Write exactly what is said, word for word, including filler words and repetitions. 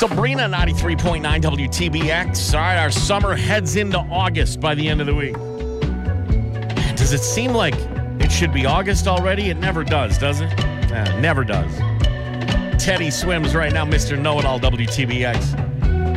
Sabrina, ninety-three point nine W T B X. All right, our summer heads into August by the end of the week. Does it seem like it should be August already? It never does, does it? Yeah, never does. Teddy swims right now, Mister Know-It-All W T B X.